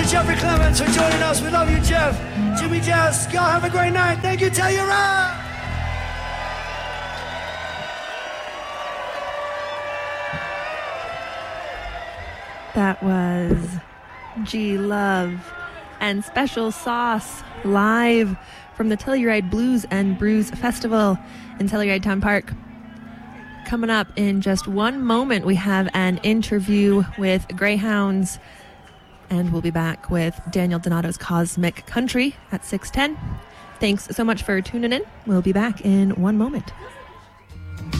to Jeffrey Clements for joining us. We love you, Jeff. Jimmy Jazz, y'all have a great night. Thank you, Telluride. That was G-Love and Special Sauce live from the Telluride Blues and Brews Festival in Telluride Town Park. Coming up in just one moment, we have an interview with Greyhounds, and we'll be back with Daniel Donato's Cosmic Country at 6:10. Thanks so much for tuning in. We'll be back in one moment.